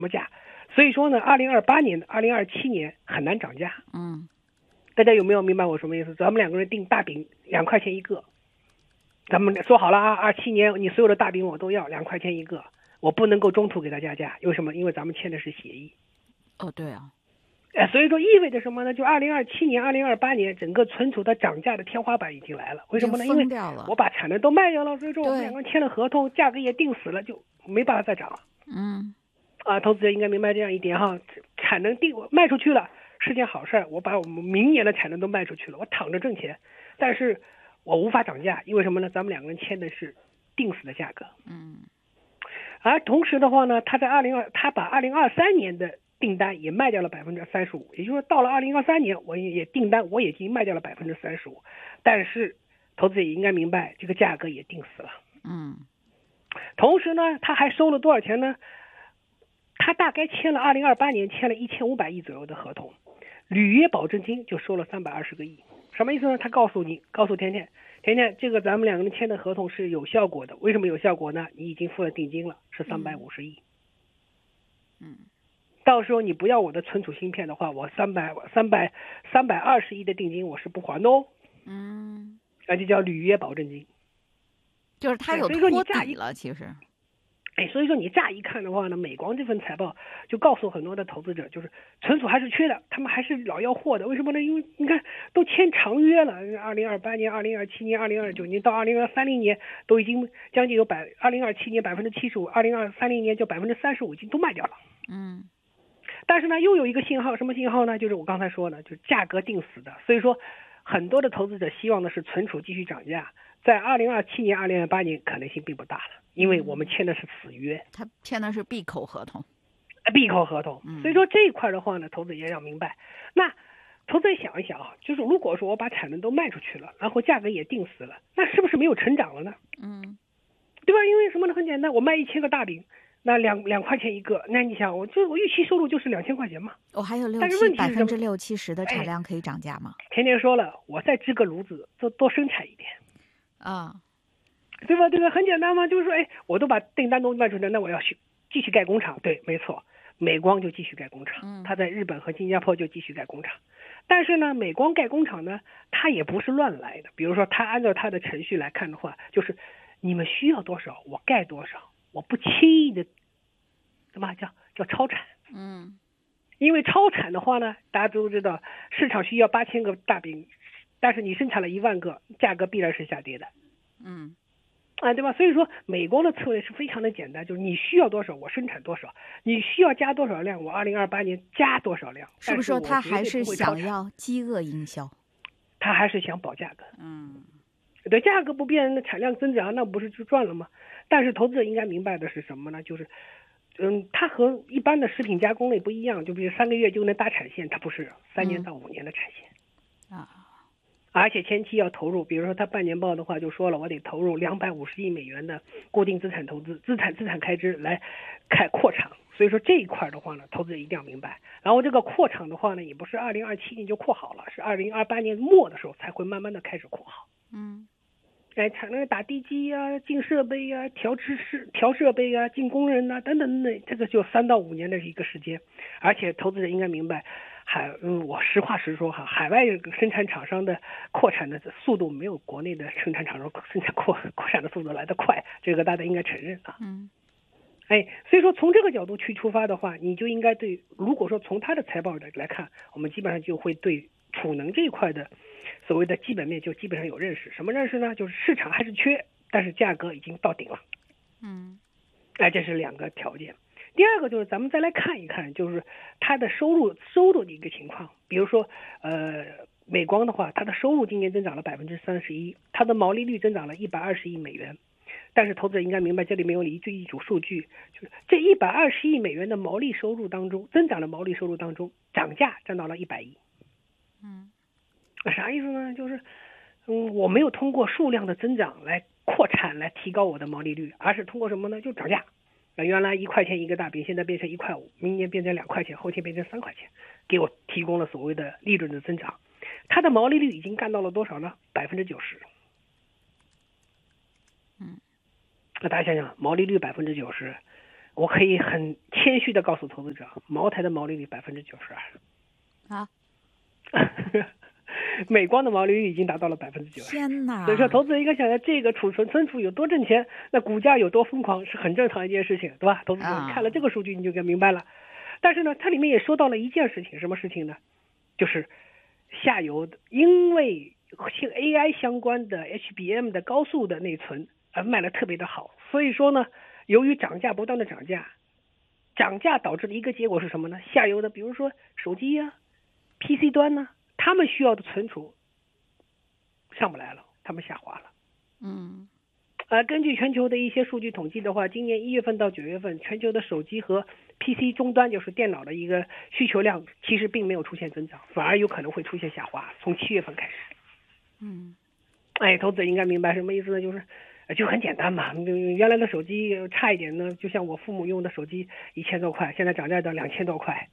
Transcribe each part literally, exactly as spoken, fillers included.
么价。所以说呢，二零二八年、二零二七年很难涨价。 嗯， 大家有没有明白我什么意思？咱们两个人订大饼两块钱一个，咱们说好了啊，二七年你所有的大饼我都要两块钱一个，我不能够中途给他加价，为什么？因为咱们签的是协议。 哦，对啊。 哎，所以说意味着什么呢？就二零二七年、二零二八年，整个存储的涨价的天花板已经来了。为什么呢？因为我把产能都卖掉了，所以说我们两个人签了合同，价格也定死了，就没办法再涨了。 嗯， 啊，投资者应该明白这样一点哈，产能定卖出去了是件好事，我把我们明年的产能都卖出去了，我躺着挣钱，但是我无法涨价，因为什么呢？咱们两个人签的是定死的价格。 嗯， 而同时的话呢，他在二零二，他把二零二三年的订单也卖掉了百分之三十五，也就是说到了二零二三年，我也订单我也已经卖掉了百分之三十五，但是投资者也应该明白，这个价格也定死了。 嗯， 同时呢，他还收了多少钱呢？他大概签了二零二八年签了一千五百亿左右的合同，履约保证金就收了三百二十个亿。什么意思呢？他告诉你，告诉甜甜，甜甜，这个咱们两个人签的合同是有效果的。为什么有效果呢？你已经付了定金了，是三百五十亿。 嗯。 到时候你不要我的存储芯片的话，我三百三百三百二十亿的定金我是不还的哦。 嗯， 那就叫履约保证金， 就是他有托底了，其实。 哎，所以说你乍一看的话呢，美光这份财报就告诉很多的投资者，就是存储还是缺的，他们还是老要货的。为什么呢？因为你看都签长约了，二零二八年、二零二七年、二零二九年到二零三零年都已经将近有百，二零二七年百分之七十五，二零二三零年就百分之三十五已经都卖掉了。 嗯。 但是呢，又有一个信号，什么信号呢？就是我刚才说的，就是价格定死的。所以说，很多的投资者希望的是存储继续涨价，在二零二七年、二零二八年可能性并不大了，因为我们签的是死约， 他签的是闭口合同， 闭口合同。所以说这一块的话呢，投资者也要明白。那投资者想一想啊，就是如果说我把产能都卖出去了，然后价格也定死了，那是不是没有成长了呢？ 嗯， 对吧？因为什么呢？很简单，我卖一千个大饼。那两两块钱一个，那你想，我就我预期收入就是两千块钱嘛。 我、哦、还有六七百分之六七十的产量可以涨价吗？ 甜甜说了，我再支个炉子，多多生产一点， 啊， 对吧？对吧？很简单嘛，就是说，哎，我都把订单都卖出去了，那我要去继续盖工厂。对，没错，美光就继续盖工厂， 嗯， 他在日本和新加坡就继续盖工厂。但是呢，美光盖工厂呢，它也不是乱来的。比如说，它按照它的程序来看的话，就是你们需要多少，我盖多少。我不轻易的，什么叫叫超产？ 嗯， 因为超产的话呢，大家都知道市场需要八千个大饼，但是你生产了一万个，价格必然是下跌的。 嗯， 啊，对吧？所以说，美光的策略是非常的简单，就是你需要多少，我生产多少；你需要加多少量，我二零二八年加多少量。 是不是说他还是想要饥饿营销？ 他还是想保价格。 嗯。 对，价格不变，那产量增长，那不是就赚了吗？但是投资者应该明白的是什么呢？就是，嗯，它和一般的食品加工类不一样，就比如三个月就能搭产线，它不是三年到五年的产线。 嗯、啊， 而且前期要投入，比如说它半年报的话就说了，我得投入两百五十亿美元的固定资产投资、资产资产开支来开扩厂。所以说这一块的话呢，投资者一定要明白。然后这个扩厂的话呢，也不是二零二七年就扩好了，是二零二八年末的时候才会慢慢的开始扩好。 嗯， 哎，产能打地基啊，进设备啊，调制设调设备啊，进工人呐、啊，等等等，这个就三到五年的一个时间。而且投资者应该明白，海嗯，我实话实说哈，海外生产厂商的扩产的速度没有国内的生产厂商生产扩扩产的速度来得快，这个大家应该承认啊。 嗯。 哎，所以说从这个角度去出发的话，你就应该对，如果说从他的财报来看，我们基本上就会对储能这一块的所谓的基本面就基本上有认识。什么认识呢？就是市场还是缺，但是价格已经到顶了。 嗯， 哎，这是两个条件。第二个就是咱们再来看一看，就是它的收入收入的一个情况。比如说，呃，美光的话，它的收入今年增长了百分之三十一，它的毛利率增长了一百二十亿美元。但是投资者应该明白，这里面有一最一组数据，就是这一百二十亿美元的毛利收入当中，增长的毛利收入当中，涨价占到了一百亿。 嗯， 啥意思呢？就是，嗯，我没有通过数量的增长来扩产来提高我的毛利率，而是通过什么呢？就涨价。原来一块钱一个大饼，现在变成一块五，明年变成两块钱，后天变成三块钱，给我提供了所谓的利润的增长。它的毛利率已经干到了多少呢？百分之九十。 嗯， 那大家想想，毛利率百分之九十， 我可以很谦虚的告诉投资者，茅台的毛利率百分之九十二。 啊。 美光的毛利率已经达到了百分之九十。 天哪！ 所以说，投资人应该想想这个储存存储有多挣钱，那股价有多疯狂，是很正常一件事情，对吧？投资人看了这个数据你就该明白了。但是呢，它里面也说到了一件事情，什么事情呢？就是下游的，因为 A I 相关的 H B M 的高速的内存而卖的特别的好，所以说呢，由于涨价不断的涨价，涨价导致的一个结果是什么呢？下游的，比如说手机呀、啊、P C 端呢、啊。他们需要的存储上不来了，他们下滑了。 嗯， 呃，根据全球的一些数据统计的话，今年一月份到九月份，全球的手机和 P C 终端，就是电脑的一个需求量，其实并没有出现增长，反而有可能会出现下滑。从七月份开始。 嗯， 哎，投资者应该明白什么意思呢？就是，就很简单嘛。原来的手机差一点呢，就像我父母用的手机一千多块，现在涨价到两千多块。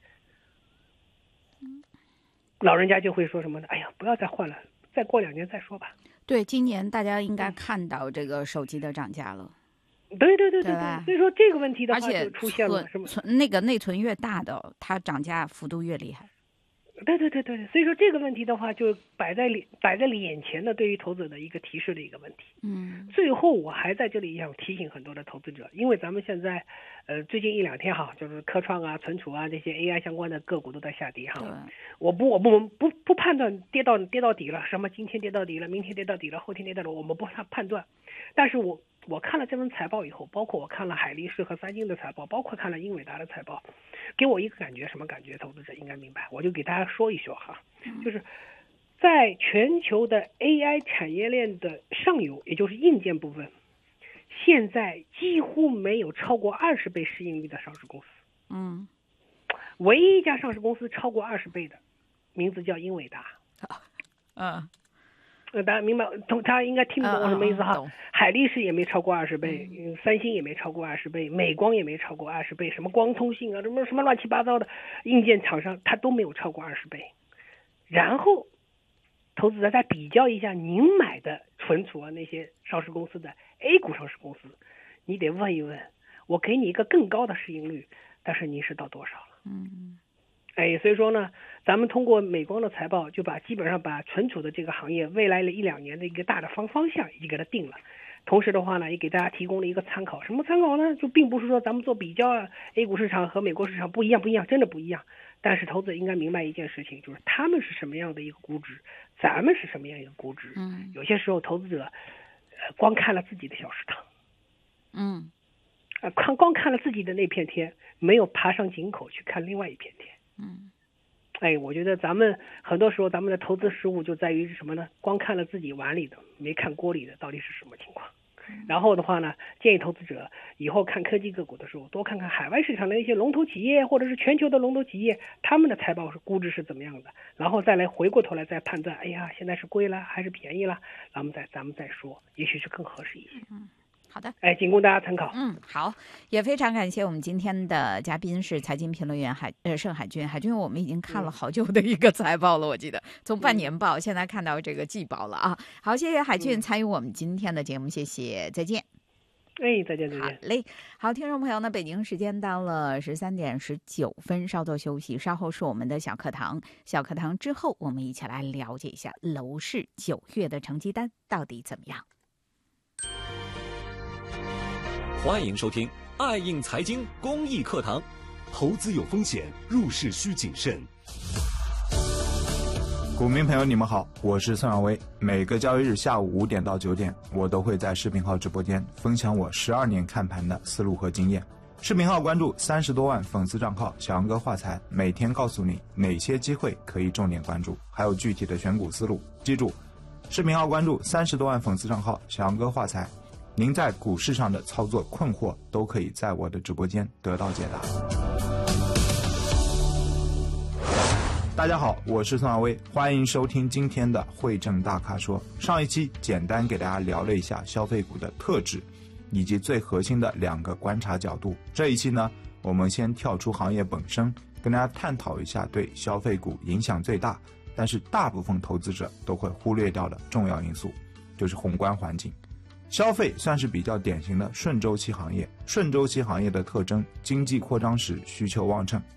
老人家就会说什么呢？哎呀，不要再换了，再过两年再说吧。 对，今年大家应该看到这个手机的涨价了。 对对对对对，所以说这个问题的话就出现了，是吗？ 存那个内存越大的，它涨价幅度越厉害。 对对对对，所以说这个问题的话，就摆在摆在眼前的，对于投资者的一个提示的一个问题。 嗯。 最后我还在这里想提醒很多的投资者，因为咱们现在，呃，最近一两天哈，就是科创啊、存储啊这些 A I 相关的个股都在下跌哈。我不我不不不判断跌到跌到底了，什么今天跌到底了，明天跌到底了，后天跌到底了，我们不判判断。但是我我看了这份财报以后，包括我看了海力士和三星的财报，包括看了英伟达的财报，给我一个感觉，什么感觉？投资者应该明白，我就给大家说一说哈，就是在全球的 A I 产业链的上游，也就是硬件部分，现在几乎没有超过二十倍市盈率的上市公司。 嗯， 唯一一家上市公司超过二十倍的，名字叫英伟达。 嗯。 呃，大家明白，大家应该听得懂我什么意思哈。 嗯嗯、 海力士也没超过二十倍、嗯，三星也没超过二十倍，美光也没超过二十倍，什么光通信啊，什么什么乱七八糟的硬件厂商，它都没有超过二十倍。然后，投资者再比较一下您买的存储啊那些上市公司的 A 股上市公司，你得问一问，我给你一个更高的市盈率，但是你是到多少了？ 嗯。 哎，所以说呢，咱们通过美光的财报，就把基本上把存储的这个行业未来的一两年的一个大的方方向已经给它定了。同时的话呢，也给大家提供了一个参考。什么参考呢？就并不是说咱们做比较啊 ，A 股市场和美国市场不一样，不一样，真的不一样。但是投资者应该明白一件事情，就是他们是什么样的一个估值，咱们是什么样一个估值。 嗯。 有些时候投资者，呃，光看了自己的小食堂。 嗯。 呃，光光看了自己的那片天，没有爬上井口去看另外一片天。 嗯， 哎，我觉得咱们很多时候咱们的投资失误就在于什么呢？光看了自己碗里的，没看锅里的到底是什么情况。然后的话呢，建议投资者以后看科技个股的时候，多看看海外市场的一些龙头企业，或者是全球的龙头企业，他们的财报是估值是怎么样的，然后再来回过头来再判断，哎呀，现在是贵了还是便宜了，咱们再咱们再说，也许是更合适一些。 嗯。好的， 哎，仅供大家参考。 嗯，好，也非常感谢我们今天的嘉宾是财经评论员海呃盛海军。海军，我们已经看了好久的一个财报了，我记得从半年报、嗯、现在看到这个季报了啊。好，谢谢海军参与我们今天的节目，谢谢，再见。 哎，再见再见。 好嘞，好，听众朋友呢，北京时间到了十三点十九分，稍作休息，稍后是我们的小课堂。小课堂之后，我们一起来了解一下楼市九月的成绩单到底怎么样。 欢迎收听爱映财经公益课堂。 投资有风险，入市需谨慎。股民朋友你们好，我是孙晓薇。每个交易日下午五点到九点，我都会在视频号直播间分享我十二年看盘的思路和经验。视频号关注三十多万粉丝账号小杨哥话财，每天告诉你哪些机会可以重点关注，还有具体的选股思路。记住，视频号关注三十多万粉丝账号小杨哥话财，您在股市上的操作困惑都可以在我的直播间得到解答。大家好，我是孙晓薇，欢迎收听今天的汇证大咖说。上一期简单给大家聊了一下消费股的特质以及最核心的两个观察角度。这一期呢，我们先跳出行业本身，跟大家探讨一下对消费股影响最大但是大部分投资者都会忽略掉的重要因素，就是宏观环境。 消费算是比较典型的顺周期行业。顺周期行业的特征：经济扩张时需求旺盛，